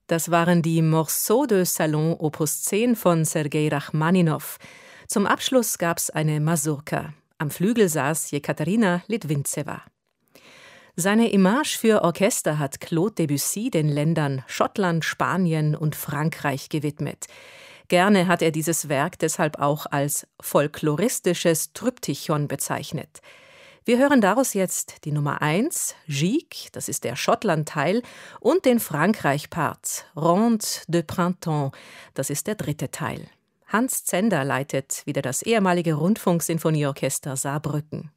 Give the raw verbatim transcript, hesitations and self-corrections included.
Das waren die Morceaux de Salon Opus zehn von Sergei Rachmaninow. Zum Abschluss gab's eine Masurka. Am Flügel saß Jekaterina Litwinzewa. Seine Image für Orchester hat Claude Debussy den Ländern Schottland, Spanien und Frankreich gewidmet. Gerne hat er dieses Werk deshalb auch als folkloristisches Tryptychon bezeichnet. Wir hören daraus jetzt die Nummer eins, Gigue, das ist der Schottland-Teil, und den Frankreich-Part, Ronde de Printemps, das ist der dritte Teil. Hans Zender leitet wieder das ehemalige Rundfunksinfonieorchester Saarbrücken.